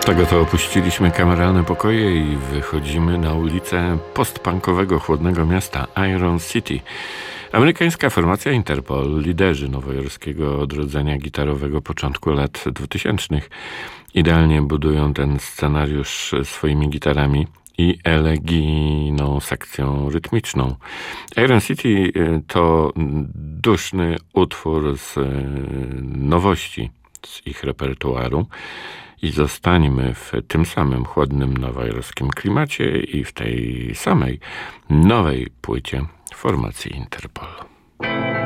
Tego to opuściliśmy kameralne pokoje i wychodzimy na ulicę postpunkowego chłodnego miasta Iron City. Amerykańska formacja Interpol, liderzy nowojorskiego odrodzenia gitarowego początku lat 2000, idealnie budują ten scenariusz swoimi gitarami i elegijną sekcją rytmiczną. Iron City to duszny utwór z nowości z ich repertuaru i zostańmy w tym samym chłodnym nowojorskim klimacie i w tej samej nowej płycie formacji Interpol.